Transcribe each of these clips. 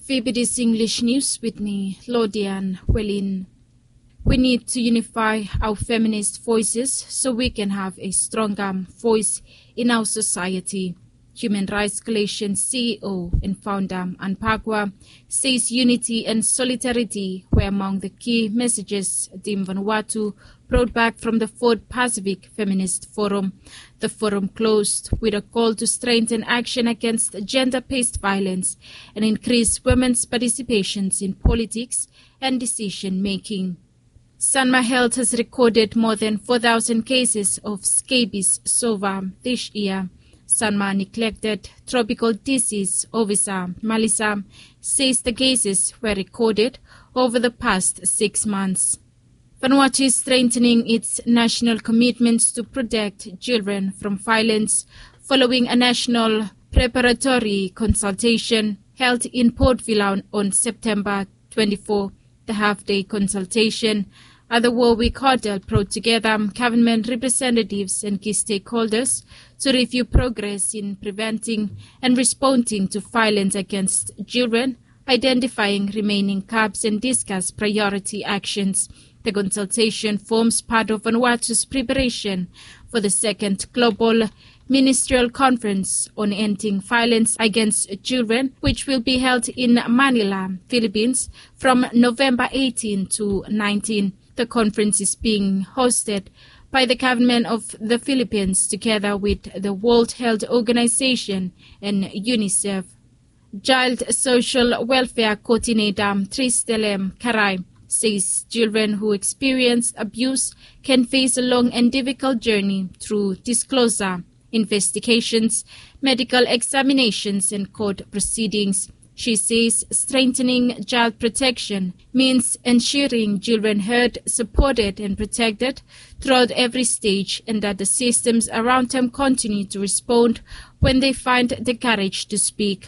VBD's English News with me, Lodian Welin. We need to unify our feminist voices so we can have a stronger voice in our society. Human Rights Coalition CEO and founder Anne Phakwa says unity and solidarity were among the key messages Team Vanuatu brought back from the 4th Pacific Feminist Forum. The forum closed with a call to strengthen action against gender-based violence and increase women's participation in politics and decision-making. Sanma Health has recorded more than 4,000 cases of scabies so far this year. Sanma neglected tropical disease Ovisa Malisa says the cases were recorded over the past 6 months. Vanuatu is strengthening its national commitments to protect children from violence following a national preparatory consultation held in Port Vila on September 24. The half-day consultation at the Warwick Hotel brought together government representatives and key stakeholders to review progress in preventing and responding to violence against children, identifying remaining gaps and discuss priority actions. The consultation forms part of Vanuatu's preparation for the 2nd Global Ministerial Conference on Ending Violence Against Children, which will be held in Manila, Philippines, from November 18 to 19. The conference is being hosted by the government of the Philippines together with the World Health Organization and UNICEF. Child Social Welfare Coordinator Tristelem Karai says children who experience abuse can face a long and difficult journey through disclosure, investigations, medical examinations and court proceedings. She says strengthening child protection means ensuring children heard, supported and protected throughout every stage, and that the systems around them continue to respond when they find the courage to speak.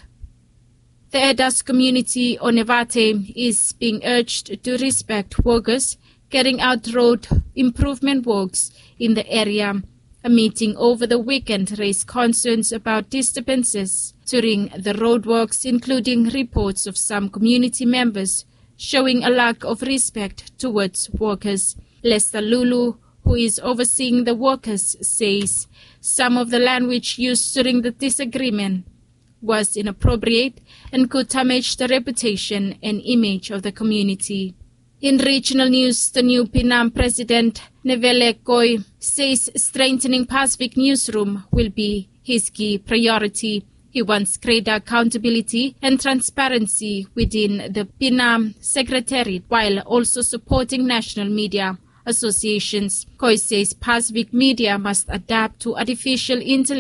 The EDAS community on Evate is being urged to respect workers carrying out road improvement works in the area. A meeting over the weekend raised concerns about disturbances during the roadworks, including reports of some community members showing a lack of respect towards workers. Lester Lulu, who is overseeing the workers, says some of the language used during the disagreement was inappropriate and could damage the reputation and image of the community. In regional news, the new Pinam president, Nevele Koi, says strengthening Pacific newsroom will be his key priority. He wants greater accountability and transparency within the Pinam Secretariat while also supporting national media associations. Koi says Pacific media must adapt to artificial intelligence